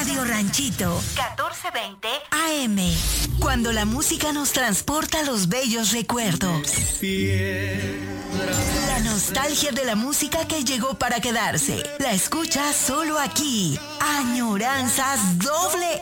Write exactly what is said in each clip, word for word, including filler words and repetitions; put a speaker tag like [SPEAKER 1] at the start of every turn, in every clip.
[SPEAKER 1] Radio Ranchito, catorce veinte A M. Cuando la música nos transporta a los bellos recuerdos. La nostalgia de la música que llegó para quedarse. La escuchas solo aquí. Añoranzas Doble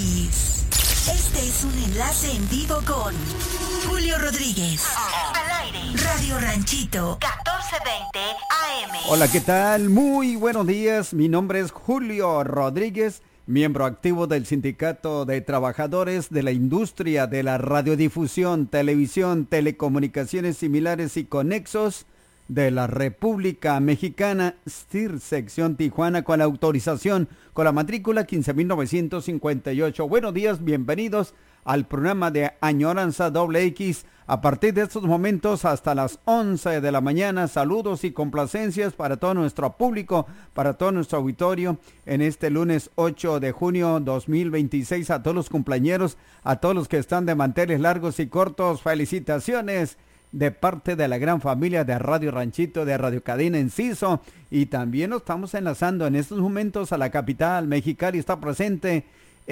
[SPEAKER 1] X. Este es un enlace en vivo con Julio Rodríguez. Al aire. Radio Ranchito, catorce veinte A M.
[SPEAKER 2] Hola, ¿qué tal? Muy buenos días. Mi nombre es Julio Rodríguez, miembro activo del Sindicato de Trabajadores de la Industria de la Radiodifusión, Televisión, Telecomunicaciones Similares y Conexos de la República Mexicana, S T I R, sección Tijuana, con la autorización, con la matrícula quince mil novecientos cincuenta y ocho. Buenos días, bienvenidos al programa de Añoranza Doble X. A partir de estos momentos hasta las once de la mañana, saludos y complacencias para todo nuestro público, para todo nuestro auditorio, en este lunes ocho de junio dos mil veintiséis, a todos los cumpleañeros, a todos los que están de manteles largos y cortos, felicitaciones de parte de la gran familia de Radio Ranchito, de Radio Cadena Enciso, y también nos estamos enlazando en estos momentos a la capital, Mexicali. Está presente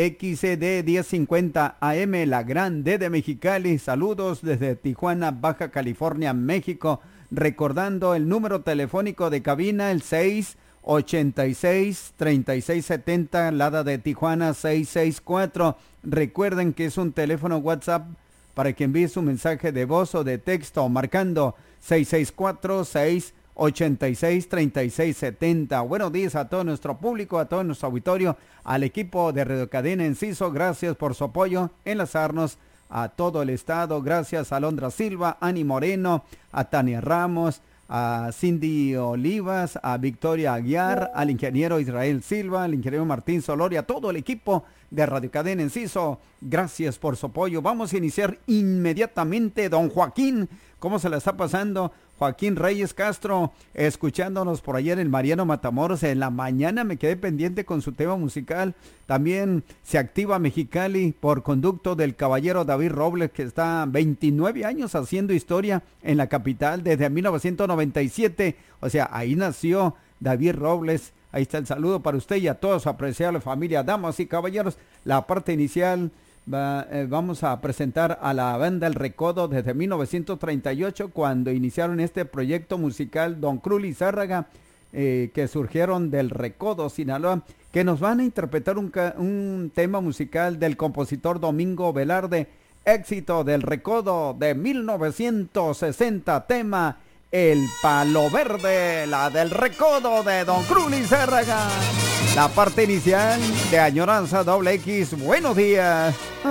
[SPEAKER 2] X C D diez cincuenta A M, la gran D de Mexicali. Saludos desde Tijuana, Baja California, México. Recordando el número telefónico de cabina, el seis ochenta y seis, treinta y seis setenta, Lada de Tijuana seis seis cuatro. Recuerden que es un teléfono WhatsApp para que envíe su mensaje de voz o de texto marcando seis seis cuatro, seis ochenta y seis, treinta y seis setenta. Buenos días a todo nuestro público, a todo nuestro auditorio, al equipo de Radio Cadena Enciso. Gracias por su apoyo, enlazarnos a todo el estado. Gracias a Alondra Silva, Ani Moreno, a Tania Ramos, a Cindy Olivas, a Victoria Aguiar, al ingeniero Israel Silva, al ingeniero Martín Soloria, a todo el equipo de Radio Cadena Enciso. Gracias por su apoyo. Vamos a iniciar inmediatamente. Don Joaquín, ¿cómo se la está pasando? Joaquín Reyes Castro, escuchándonos por ayer en Mariano Matamoros. En la mañana me quedé pendiente con su tema musical. También se activa Mexicali por conducto del caballero David Robles, que está veintinueve años haciendo historia en la capital desde mil novecientos noventa y siete. O sea, ahí nació David Robles. Ahí está el saludo para usted y a toda su apreciable familia. Damas y caballeros, la parte inicial va, eh, vamos a presentar a la banda El Recodo desde mil novecientos treinta y ocho, cuando iniciaron este proyecto musical Don Cruz Lizárraga, eh, que surgieron del Recodo, Sinaloa, que nos van a interpretar un, un tema musical del compositor Domingo Velarde, éxito del Recodo de mil novecientos sesenta, tema El Palo Verde, la del Recodo de Don Cruz Lizárraga. La parte inicial de Añoranza Doble X. Buenos días.